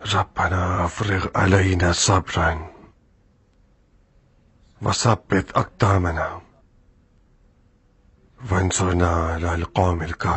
ربنا افرغ علينا صبرا وثبت أقدامنا وانصرنا على القوم الكافرين.